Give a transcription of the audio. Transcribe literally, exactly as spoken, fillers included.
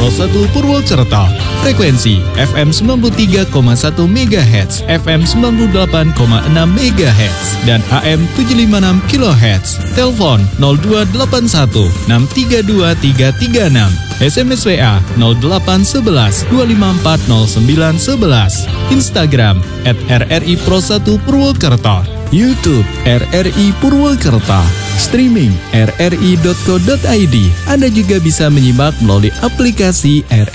Pro satu Purwokerto. Frekuensi F M sembilan puluh tiga koma satu megahertz, F M sembilan puluh delapan koma enam megahertz, dan A M tujuh lima enam kilohertz. Telepon nol dua delapan satu enam tiga dua tiga tiga enam. S M S W A nol delapan satu satu dua lima empat nol sembilan satu satu. Instagram at R R I Pro satu Purwokerto. YouTube R R I Purwokerto. Streaming r r i dot co dot i d. Anda juga bisa menyimak melalui aplikasi R